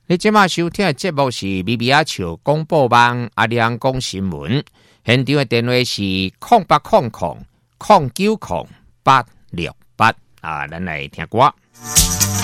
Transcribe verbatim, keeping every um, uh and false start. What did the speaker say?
你即马收听的节目是咪咪仔笑广播网阿亮讲新闻，现场的电话是空八空空空九空八六八啊，咱来听歌。